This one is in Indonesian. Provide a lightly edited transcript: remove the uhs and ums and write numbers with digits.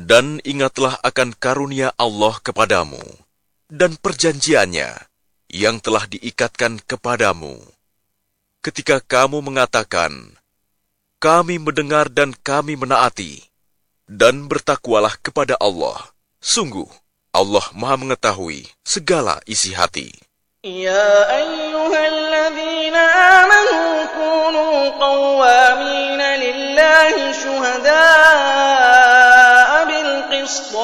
Dan ingatlah akan karunia Allah kepadamu, dan perjanjiannya yang telah diikatkan kepadamu. Ketika kamu mengatakan, kami mendengar dan kami menaati, dan bertakwalah kepada Allah. Sungguh, Allah Maha mengetahui segala isi hati. Ya ayyuhalladzina amanu kunu qawwamina lillahi syuhada'a bil qist